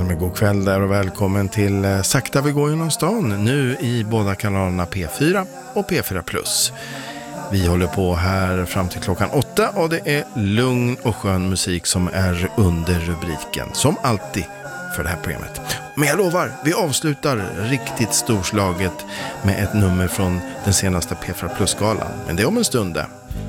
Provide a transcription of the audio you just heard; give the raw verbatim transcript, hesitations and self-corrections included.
men god kväll där och välkommen till eh, Sakta vi går genom stan. Nu i båda kanalerna P fyra och P fyra plus. Vi håller på här fram till klockan åtta och det är lugn och skön musik som är under rubriken. Som alltid för det här programmet. Men jag lovar, vi avslutar riktigt storslaget med ett nummer från den senaste P fyra plus-galan. Men det är om en stund det.